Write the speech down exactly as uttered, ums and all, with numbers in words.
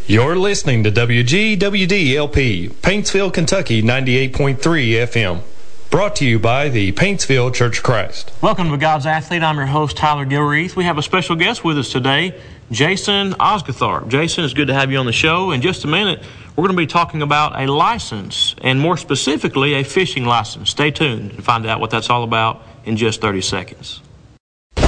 You're listening to W G W D L P, Paintsville, Kentucky, ninety-eight point three F M. Brought to you by the Paintsville Church of Christ. Welcome to God's Athlete. I'm your host, Tyler Gilreath. We have a special guest with us today, Jason Osgatharp. Jason, it's good to have you on the show. In just a minute, we're going to be talking about a license, and more specifically, a fishing license. Stay tuned and find out what that's all about in just thirty seconds.